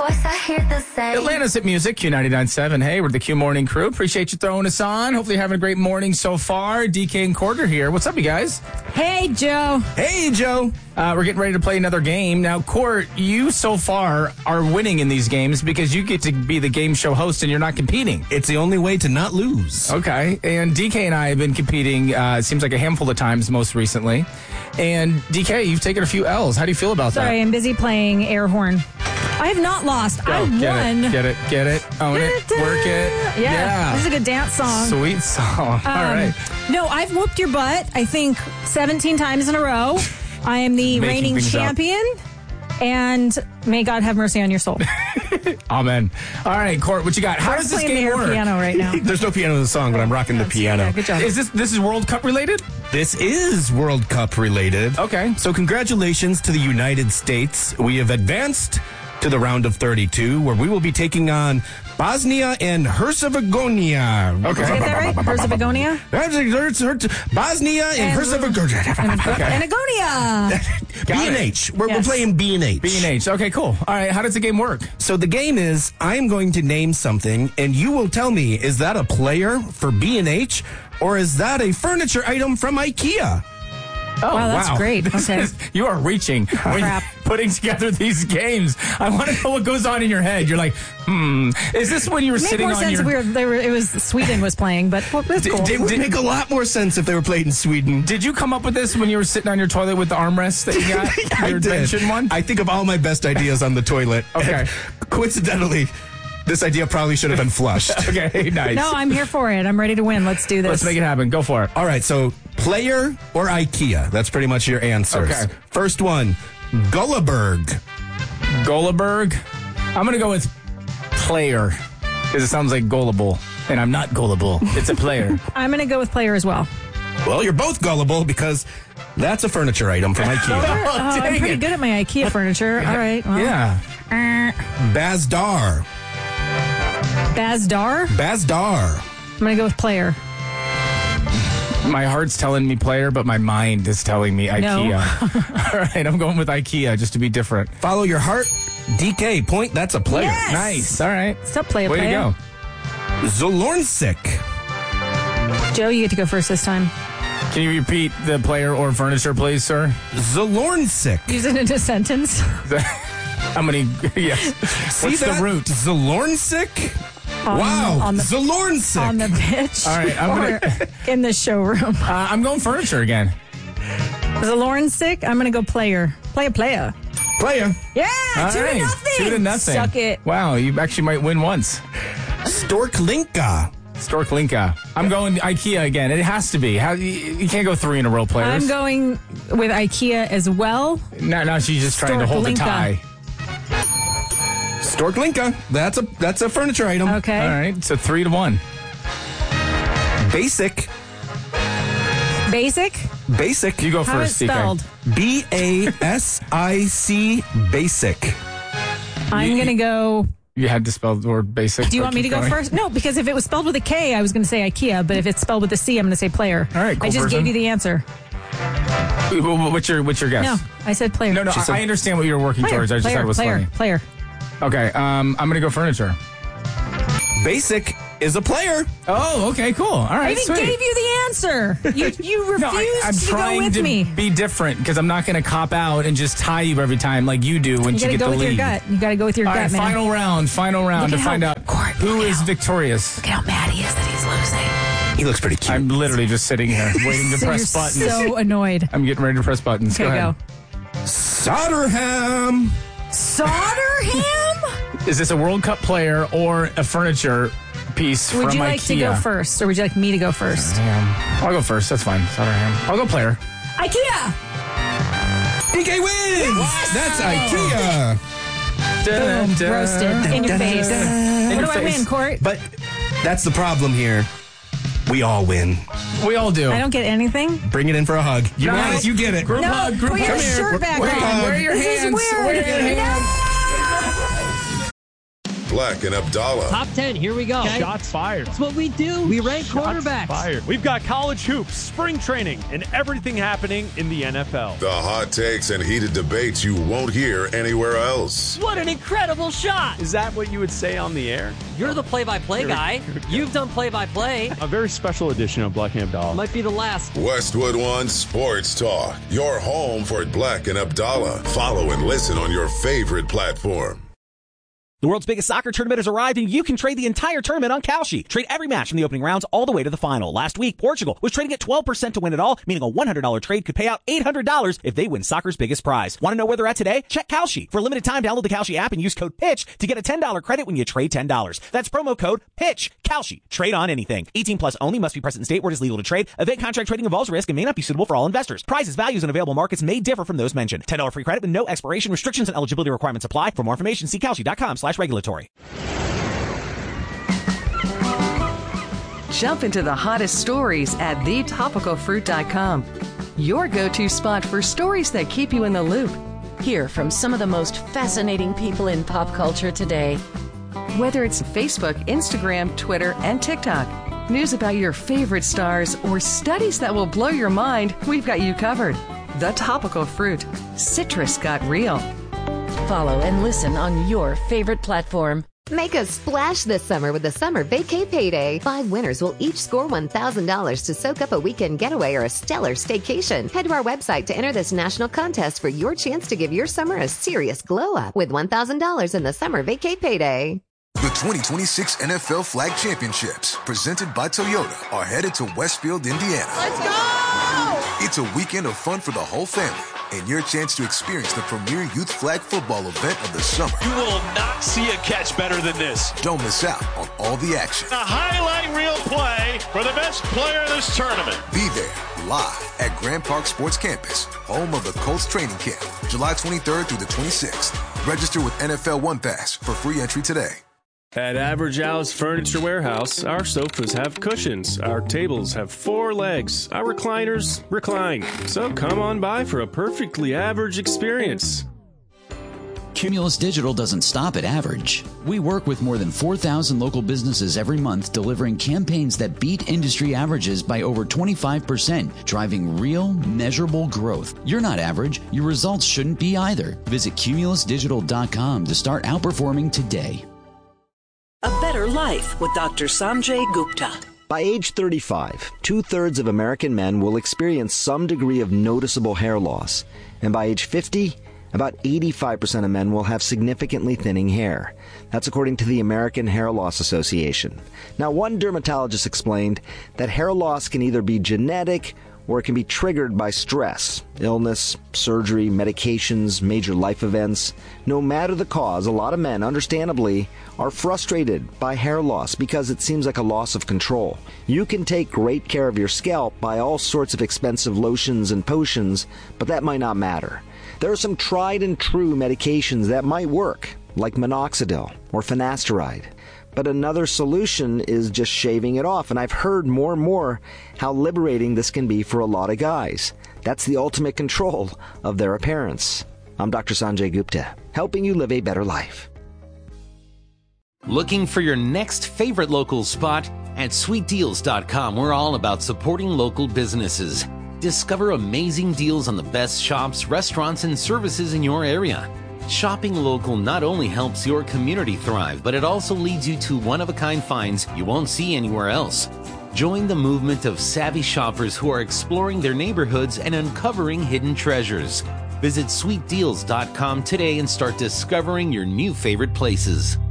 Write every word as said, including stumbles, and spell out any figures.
voice I hear the same. Atlanta's Hit Music, Q ninety-nine point seven. Hey, we're the Q Morning Crew. Appreciate you throwing us on. Hopefully you're having a great morning so far. D K and Quarter here. What's up, you guys? Hey, Joe. Hey, Joe. Uh, we're getting ready to play another game. Now, Court, you so far are winning in these games because you get to be the game show host and you're not competing. It's the only way to not lose. Okay. And D K and I have been competing, uh, it seems like a handful of times most recently. And D K, you've taken a few L's. How do you feel about Sorry, that? I'm busy playing air horn. I have not lost. Go, I get won. It, get it, get it, own it, work it. Yeah, Yeah. This is a good dance song. Sweet song. Um, All right. No, I've whooped your butt, I think, seventeen times in a row. I am the Making reigning things up. champion. And may God have mercy on your soul. Amen. All right, Court, what you got? How I'm does this playing the game air work? piano right now. There's no piano in the song, but I'm rocking the piano. Yeah, good job. Is this this is World Cup related? This is World Cup related. Okay. So congratulations to the United States. We have advanced to the round of thirty-two, where we will be taking on Bosnia and Herzegovina. Okay. Did I get that right? Herzegovina? Bosnia and, And- Herzegovina. And Agonia. B and H. We're, Yes. we're playing B and H. B and H. Okay, cool. All right, how does the game work? So the game is, I am going to name something, and you will tell me, is that a player for B and H, or is that a furniture item from IKEA? Oh, Wow, that's great. This Okay. is- you are reaching when you're Crap. putting together these games. I want to know what goes on in your head. You're like, hmm. Is this when you were It made sitting more on sense your... if we were, they were, it was Sweden was playing, but well, that's cool. It would make a lot more sense if they were played in Sweden. Did you come up with this when you were sitting on your toilet with the armrests that you got? I Your did. invention one? I think of all my best ideas on the toilet. Okay. And coincidentally, this idea probably should have been flushed. Okay, nice. No, I'm here for it. I'm ready to win. Let's do this. Let's make it happen. Go for it. All right, so player or IKEA? That's pretty much your answers. Okay. First one, Gulleberg. Gulleberg. I'm going to go with player because it sounds like gullible, and I'm not gullible. It's a player. I'm going to go with player as well. Well, you're both gullible because that's a furniture item from IKEA. Oh, I'm dang pretty it. good at my IKEA furniture. All right. Well, Yeah. Bazdar. Bazdar. Bazdar. I'm going to go with player. My heart's telling me player, but my mind is telling me IKEA. All right, I'm going with IKEA just to be different. Follow your heart. D K, point, that's a player. Yes! Nice. All right. Stop player, Way player. to go. Zolornsik. Joe, you get to go first this time. Can you repeat the player or furniture, please, sir? Zolornsik. Use it in a sentence. How many? Yes. See What's that? the root? Zolornsik? On- wow. on the- Zolornsik. On the pitch. All right, I'm or gonna- in the showroom. Uh, I'm going furniture again. Is it Lauren sick? I'm going to go player. Play a player. Player. Yeah, All two right. to nothing. Two to nothing. Suck it. Wow, you actually might win once. Storklinka. Storklinka. I'm going IKEA again. It has to be. How you, you can't go three in a row, players. I'm going with IKEA as well. No, no, she's just trying to hold the Storklinka. tie. Storklinka. That's a that's a furniture item. Okay. All right, so three to one. Basic. Basic. Basic. You go How is first, it D K. spelled? B A S I C. Basic. I'm You- going to go. You had to spell the word basic. Do you but want me to keep go going. first? No, because if it was spelled with a K, I was going to say IKEA. But if it's spelled with a C, I'm going to say player. All right, cool I just person. gave you the answer. Wh- wh- What's your What's your guess? No, I said player. no, no. She I, said- I understand what you were working Player. towards. I just player. thought it was player. funny. Player. Okay, um, I'm gonna go furniture. Basic is a player. Oh, okay, cool. All right, I even sweet. gave you the answer. You you refused No, I, I'm to go trying with to me. be different because I'm not going to cop out and just tie you every time like you do when You you, got to get go the with lead. your gut. You got to go with your All gut, right, man. final round, final round Look to at find how- out Court, who look is how- victorious. Look how mad he is that he's losing. He looks pretty cute. I'm literally just sitting here waiting to So press you're buttons. so annoyed. I'm getting ready to press buttons. Okay, go ahead. go. Solderham. Solderham? Is this a World Cup player or a furniture piece Would from you like IKEA? to go first, or would you like me to go first? Damn. I'll go first. That's fine. Solderham. I'll go player. IKEA! D K wins. That's IKEA. Dun, dun. Roasted in your face. In What your do I face. win, Court? But that's the problem here. We all win. We all do. I don't get anything. Bring it in for a hug. You No. want it, you get it. Group No, hug, group put your hug. shirt back Wait, on. wear your this hands. is weird. Wear your hands. No! Black and Abdallah. Top ten, here we go. Okay. Shots fired. That's what we do. We rank Shots quarterbacks. Fired. We've got college hoops, spring training, and everything happening in the N F L. The hot takes and heated debates you won't hear anywhere else. What an incredible shot. Is that what you would say on the air? You're the play-by-play Here, guy. here You've done play-by-play. A very special edition of Black and Abdallah. Might be the last. Westwood One Sports Talk, your home for Black and Abdallah. Follow and listen on your favorite platform. The world's biggest soccer tournament has arrived, and you can trade the entire tournament on Kalshi. Trade every match from the opening rounds all the way to the final. Last week, Portugal was trading at twelve percent to win it all, meaning a one hundred dollars trade could pay out eight hundred dollars if they win soccer's biggest prize. Want to know where they're at today? Check Kalshi. For a limited time, download the Kalshi app and use code PITCH to get a ten dollars credit when you trade ten dollars. That's promo code PITCH. Kalshi. Trade on anything. eighteen plus only. Must be present in state where it is legal to trade. Event contract trading involves risk and may not be suitable for all investors. Prices, values, and available markets may differ from those mentioned. ten dollars free credit with no expiration. Restrictions and eligibility requirements apply. For more information, see Kalshi.com slash regulatory. Jump into the hottest stories at the topical fruit dot com. Your go-to spot for stories that keep you in the loop. Hear from some of the most fascinating people in pop culture today. Whether it's Facebook, Instagram, Twitter, and TikTok, news about your favorite stars, or studies that will blow your mind, we've got you covered. The Topical Fruit. Citrus got real. Follow and listen on your favorite platform. Make a splash this summer with the Summer Vacay Payday. Five winners will each score one thousand dollars to soak up a weekend getaway or a stellar staycation. Head to our website to enter this national contest for your chance to give your summer a serious glow-up with one thousand dollars in the Summer Vacay Payday. The twenty twenty-six N F L Flag Championships, presented by Toyota, are headed to Westfield, Indiana. Let's go! It's a weekend of fun for the whole family, and your chance to experience the premier youth flag football event of the summer. You will not see a catch better than this. Don't miss out on all the action. A highlight reel play for the best player in this tournament. Be there live at Grand Park Sports Campus, home of the Colts training camp, July twenty-third through the twenty-sixth. Register with N F L One Pass for free entry today. At Average Al's Furniture Warehouse, our sofas have cushions, our tables have four legs, our recliners recline. So come on by for a perfectly average experience. Cumulus Digital doesn't stop at average. We work with more than four thousand local businesses every month, delivering campaigns that beat industry averages by over twenty-five percent, driving real, measurable growth. You're not average. Your results shouldn't be either. Visit cumulus digital dot com to start outperforming today. A Better Life with Doctor Sanjay Gupta. By age thirty-five, two-thirds of American men will experience some degree of noticeable hair loss. And by age fifty, about eighty-five percent of men will have significantly thinning hair. That's according to the American Hair Loss Association. Now, one dermatologist explained that hair loss can either be genetic or it can be triggered by stress, illness, surgery, medications, major life events. No matter the cause, a lot of men, understandably, are frustrated by hair loss because it seems like a loss of control. You can take great care of your scalp by all sorts of expensive lotions and potions, but that might not matter. There are some tried and true medications that might work, like minoxidil or finasteride. But another solution is just shaving it off, and I've heard more and more how liberating this can be for a lot of guys. That's the ultimate control of their appearance. I'm Doctor Sanjay Gupta, helping you live a better life. Looking for your next favorite local spot? At sweet deals dot com, we're all about supporting local businesses. Discover amazing deals on the best shops, restaurants, and services in your area. Shopping local not only helps your community thrive, but it also leads you to one-of-a-kind finds you won't see anywhere else. Join the movement of savvy shoppers who are exploring their neighborhoods and uncovering hidden treasures. Visit sweet deals dot com today and start discovering your new favorite places.